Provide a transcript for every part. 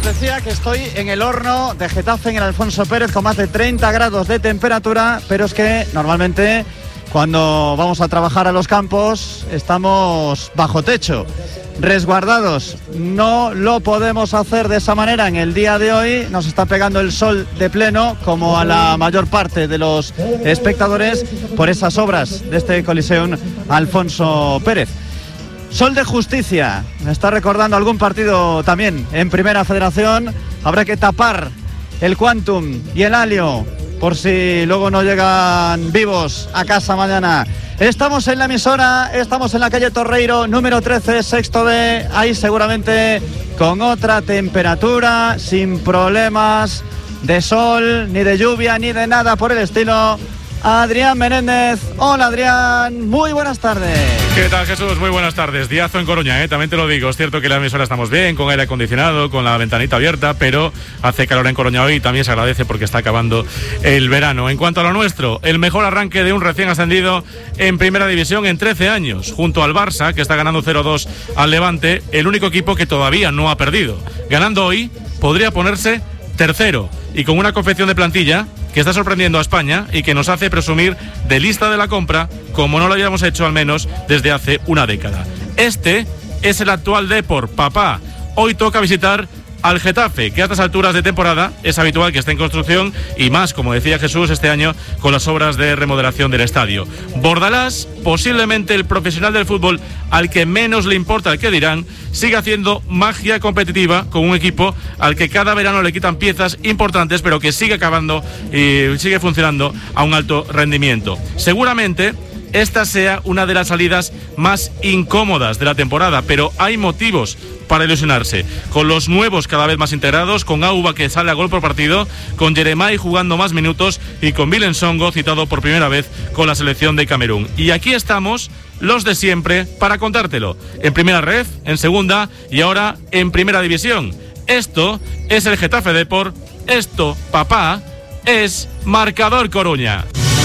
decía que estoy en el horno de Getafe en el Alfonso Pérez con más de 30 grados de temperatura, pero es que normalmente cuando vamos a trabajar a los campos estamos bajo techo, resguardados. No lo podemos hacer de esa manera en el día de hoy. Nos está pegando el sol de pleno, como a la mayor parte de los espectadores, por esas obras de este Coliseum Alfonso Pérez. Sol de justicia, me está recordando algún partido también en Primera Federación. Habrá que tapar el Quantum y el Alio por si luego no llegan vivos a casa mañana. Estamos en la emisora, estamos en la calle Torreiro, número 13, sexto B, ahí seguramente con otra temperatura, sin problemas de sol, ni de lluvia, ni de nada por el estilo. Adrián Menéndez. Hola Adrián, muy buenas tardes. ¿Qué tal, Jesús? Muy buenas tardes. Diazo en Coruña, también te lo digo. Es cierto que en la emisora estamos bien, con aire acondicionado, con la ventanita abierta, pero hace calor en Coruña hoy y también se agradece porque está acabando el verano. En cuanto a lo nuestro, el mejor arranque de un recién ascendido en Primera División en 13 años, junto al Barça, que está ganando 0-2 al Levante, el único equipo que todavía no ha perdido. Ganando hoy, podría ponerse tercero y con una confección de plantilla que está sorprendiendo a España y que nos hace presumir de lista de la compra como no lo habíamos hecho al menos desde hace una década. Este es el actual Depor, papá. Hoy toca visitar al Getafe, que a estas alturas de temporada es habitual que esté en construcción y más, como decía Jesús, este año con las obras de remodelación del estadio. Bordalás, posiblemente el profesional del fútbol al que menos le importa el que dirán, sigue haciendo magia competitiva con un equipo al que cada verano le quitan piezas importantes, pero que sigue acabando y sigue funcionando a un alto rendimiento. Seguramente esta sea una de las salidas más incómodas de la temporada, pero hay motivos para ilusionarse. Con los nuevos cada vez más integrados, con Auba que sale a gol por partido, con Jeremai jugando más minutos y con Willem Songo citado por primera vez con la selección de Camerún. Y aquí estamos, los de siempre, para contártelo. En Primera Ref, en Segunda y ahora en Primera División. Esto es el Getafe Depor. Esto, papá, es Marcador Coruña.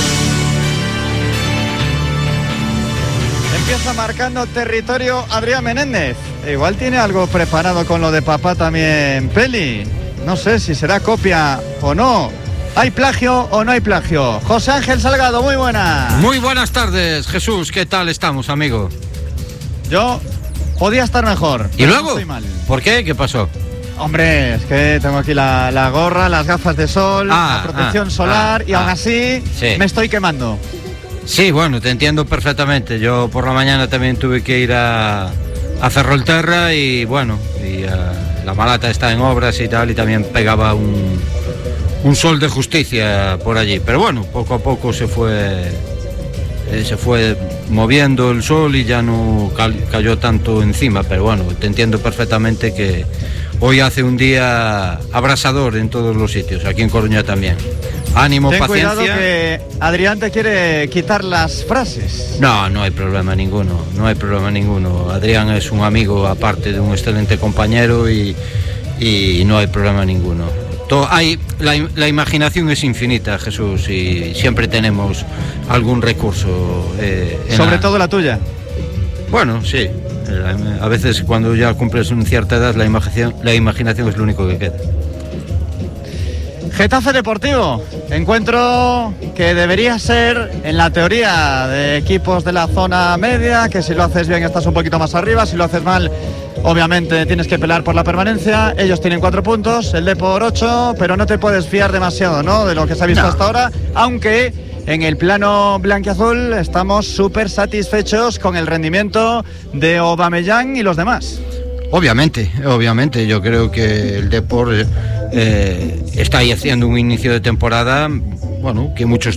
Empieza marcando territorio Adrián Menéndez. Igual tiene algo preparado con lo de papá también, Peli. No sé si será copia o no. ¿Hay plagio o no hay plagio? José Ángel Salgado, muy buenas. Muy buenas tardes, Jesús. ¿Qué tal estamos, amigo? Yo podía estar mejor. ¿Y luego? No estoy mal. ¿Por qué? ¿Qué pasó? Hombre, es que tengo aquí la gorra, las gafas de sol, la protección solar y aún así me estoy quemando. Sí, bueno, te entiendo perfectamente. Yo por la mañana también tuve que ir a Ferrolterra y bueno, la malata está en obras y tal, y también pegaba un sol de justicia por allí. Pero bueno, poco a poco se fue moviendo el sol y ya no cayó tanto encima. Pero bueno, te entiendo perfectamente que hoy hace un día abrasador en todos los sitios, aquí en Coruña también. Ánimo, ten paciencia. Cuidado que Adrián te quiere quitar las frases. No hay problema ninguno, Adrián es un amigo, aparte de un excelente compañero, y no hay problema ninguno. La imaginación es infinita, Jesús, y siempre tenemos algún recurso. Sobre todo la tuya. Bueno, sí. A veces cuando ya cumples una cierta edad, la imaginación es lo único que queda. Getafe Deportivo, encuentro que debería ser, en la teoría, de equipos de la zona media, que si lo haces bien estás un poquito más arriba, si lo haces mal, obviamente tienes que pelear por la permanencia. Ellos tienen 4 puntos, el Depor 8, pero no te puedes fiar demasiado, ¿no?, de lo que se ha visto hasta ahora, aunque en el plano blanquiazul estamos súper satisfechos con el rendimiento de Aubameyang y los demás. Obviamente, yo creo que el Depor está ahí haciendo un inicio de temporada, bueno, que muchos